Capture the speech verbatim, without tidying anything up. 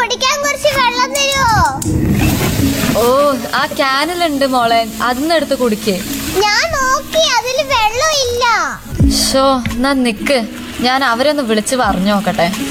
കുടിക്കാൻ കുറച്ച് വെള്ളം തരുമോ? ഓ, ആ ക്യാനിലുണ്ട് മോളെ, അതിന്ന് എടുത്ത് കുടിക്കേ. ഞാൻ നോക്കി, അതില് വെള്ളം ഇല്ല. ഷോ, എന്നാ നിക്ക്, ഞാൻ അവരൊന്ന് വിളിച്ച് പറഞ്ഞു നോക്കട്ടെ.